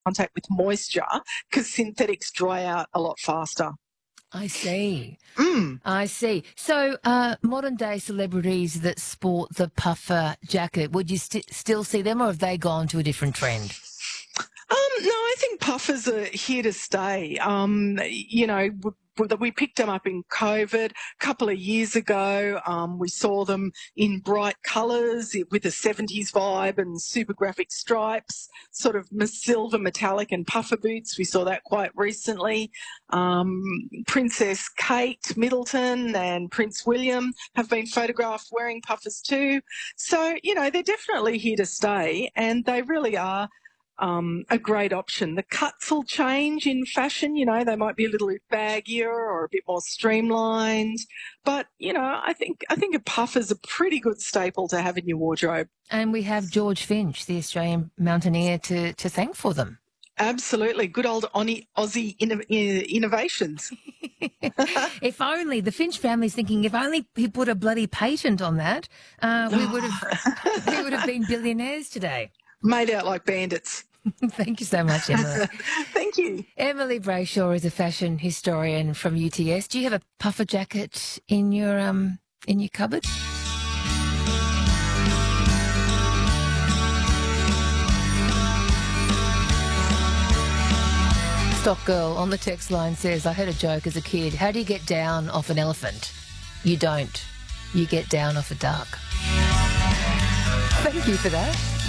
contact with moisture because synthetics dry out a lot faster. I see. Mm. I see. So modern day celebrities that sport the puffer jacket, would you still see them, or have they gone to a different trend? No, I think puffers are here to stay. We picked them up in COVID a couple of years ago. We saw them in bright colours with a 70s vibe and super graphic stripes, sort of silver metallic and puffer boots. We saw that quite recently. Princess Kate Middleton and Prince William have been photographed wearing puffers too. So, they're definitely here to stay, and they really are a great option. The cuts will change in fashion. They might be a little bit baggier or a bit more streamlined. But, I think a puffer's a pretty good staple to have in your wardrobe. And we have George Finch, the Australian mountaineer, to thank for them. Absolutely. Good old Aussie innovations. If only the Finch family's thinking, if only he put a bloody patent on that, we would have been billionaires today. Made out like bandits. Thank you so much, Emily. Thank you. Emily Brayshaw is a fashion historian from UTS. Do you have a puffer jacket in your cupboard? Stock Girl on the text line says, I heard a joke as a kid. How do you get down off an elephant? You don't. You get down off a duck. Thank you for that.